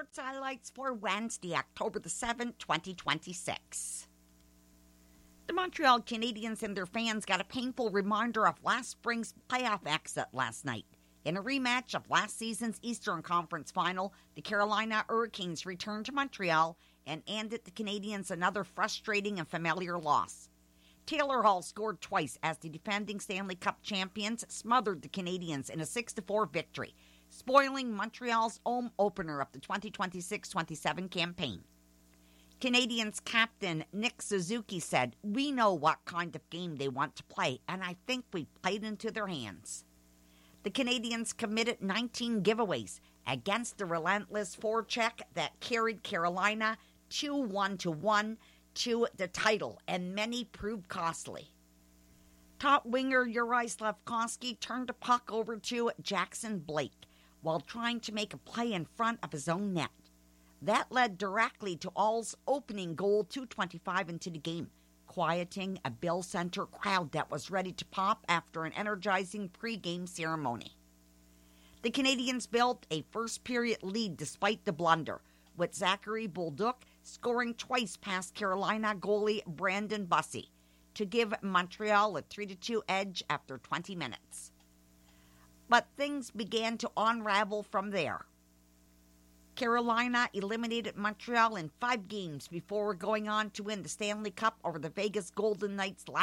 sports highlights for Wednesday, October the 7th, 2026. The Montreal Canadiens and their fans got a painful reminder of last spring's playoff exit last night. In a rematch of last season's Eastern Conference Final, the Carolina Hurricanes returned to Montreal and handed the Canadiens another frustrating and familiar loss. Taylor Hall scored twice as the defending Stanley Cup champions smothered the Canadiens in a 6-4 victory, spoiling Montreal's home opener of the 2026-27 campaign. Canadiens captain Nick Suzuki said, "We know what kind of game they want to play, and I think we played into their hands." The Canadiens committed 19 giveaways against the relentless forecheck that carried Carolina 2-1 to the title, and many proved costly. Top winger Yuri Slafkovsky turned the puck over to Jackson Blake while trying to make a play in front of his own net. That led directly to All's opening goal 2:25 into the game, quieting a Bill Center crowd that was ready to pop after an energizing pre-game ceremony. The Canadiens built a first-period lead despite the blunder, with Zachary Bolduc scoring twice past Carolina goalie Brandon Bussi to give Montreal a 3-2 edge after 20 minutes. But things began to unravel from there. Carolina eliminated Montreal in 5 games before going on to win the Stanley Cup over the Vegas Golden Knights last